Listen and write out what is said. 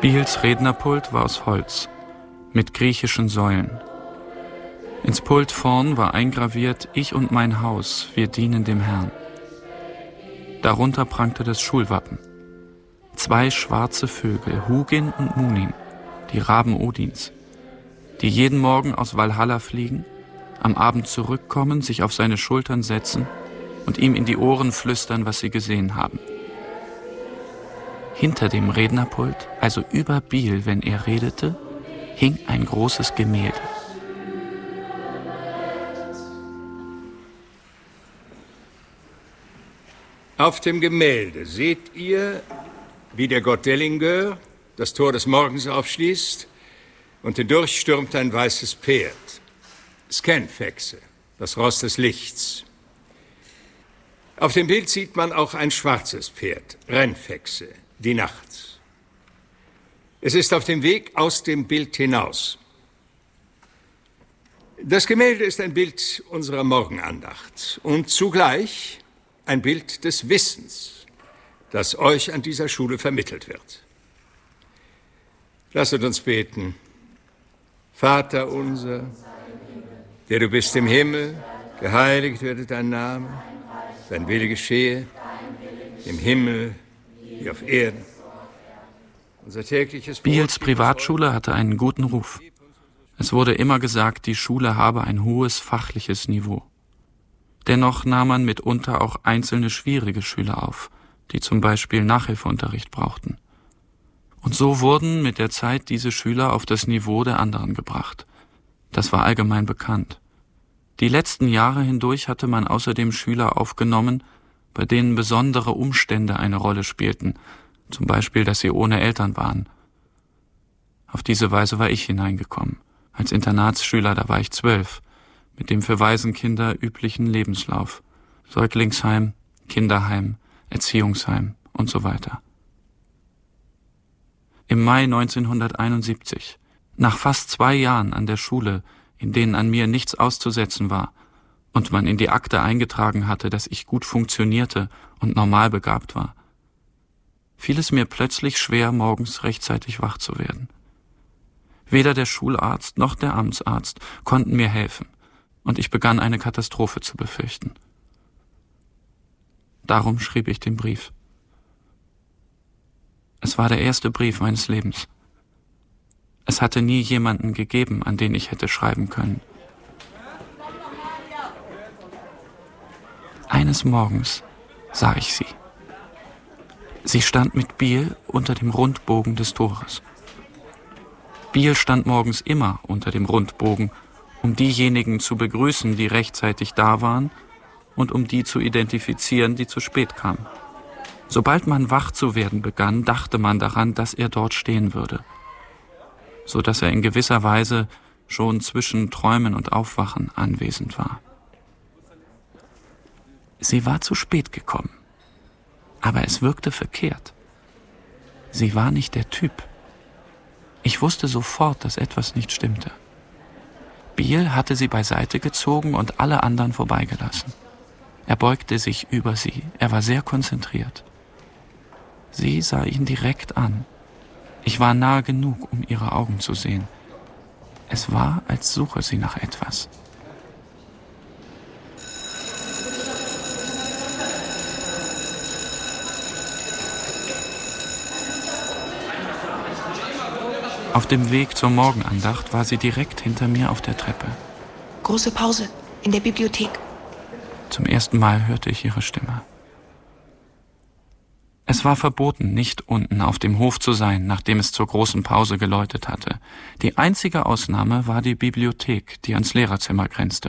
Biels Rednerpult war aus Holz, mit griechischen Säulen. Ins Pult vorn war eingraviert: Ich und mein Haus, wir dienen dem Herrn. Darunter prangte das Schulwappen. 2 schwarze Vögel, Hugin und Munin, die Raben Odins, die jeden Morgen aus Valhalla fliegen, am Abend zurückkommen, sich auf seine Schultern setzen und ihm in die Ohren flüstern, was sie gesehen haben. Hinter dem Rednerpult, also über Biel, wenn er redete, hing ein großes Gemälde. Auf dem Gemälde seht ihr, wie der Gott Dellingør das Tor des Morgens aufschließt und hindurchstürmt ein weißes Pferd. Skenfexe, das Ross des Lichts. Auf dem Bild sieht man auch ein schwarzes Pferd, Rennfexe, die Nacht. Es ist auf dem Weg aus dem Bild hinaus. Das Gemälde ist ein Bild unserer Morgenandacht und zugleich ein Bild des Wissens, das euch an dieser Schule vermittelt wird. Lasset uns beten. Vater unser, der du bist im Himmel, geheiligt werde dein Name, dein Wille geschehe, im Himmel wie auf Erden. Unser tägliches Brot. Biels Privatschule hatte einen guten Ruf. Es wurde immer gesagt, die Schule habe ein hohes fachliches Niveau. Dennoch nahm man mitunter auch einzelne schwierige Schüler auf, die zum Beispiel Nachhilfeunterricht brauchten. Und so wurden mit der Zeit diese Schüler auf das Niveau der anderen gebracht. Das war allgemein bekannt. Die letzten Jahre hindurch hatte man außerdem Schüler aufgenommen, bei denen besondere Umstände eine Rolle spielten, zum Beispiel, dass sie ohne Eltern waren. Auf diese Weise war ich hineingekommen. Als Internatsschüler, da war ich 12, mit dem für Waisenkinder üblichen Lebenslauf. Säuglingsheim, Kinderheim, Erziehungsheim und so weiter. Im Mai 1971, nach fast 2 Jahren an der Schule, in denen an mir nichts auszusetzen war und man in die Akte eingetragen hatte, dass ich gut funktionierte und normalbegabt war, fiel es mir plötzlich schwer, morgens rechtzeitig wach zu werden. Weder der Schularzt noch der Amtsarzt konnten mir helfen und ich begann eine Katastrophe zu befürchten. Darum schrieb ich den Brief. Es war der erste Brief meines Lebens. Es hatte nie jemanden gegeben, an den ich hätte schreiben können. Eines Morgens sah ich sie. Sie stand mit Biel unter dem Rundbogen des Tores. Biel stand morgens immer unter dem Rundbogen, um diejenigen zu begrüßen, die rechtzeitig da waren, und um die zu identifizieren, die zu spät kamen. Sobald man wach zu werden begann, dachte man daran, dass er dort stehen würde, so dass er in gewisser Weise schon zwischen Träumen und Aufwachen anwesend war. Sie war zu spät gekommen, aber es wirkte verkehrt. Sie war nicht der Typ. Ich wusste sofort, dass etwas nicht stimmte. Biel hatte sie beiseite gezogen und alle anderen vorbeigelassen. Er beugte sich über sie, er war sehr konzentriert. Sie sah ihn direkt an. Ich war nahe genug, um ihre Augen zu sehen. Es war, als suche sie nach etwas. Auf dem Weg zur Morgenandacht war sie direkt hinter mir auf der Treppe. Große Pause in der Bibliothek. Zum ersten Mal hörte ich ihre Stimme. Es war verboten, nicht unten auf dem Hof zu sein, nachdem es zur großen Pause geläutet hatte. Die einzige Ausnahme war die Bibliothek, die ans Lehrerzimmer grenzte.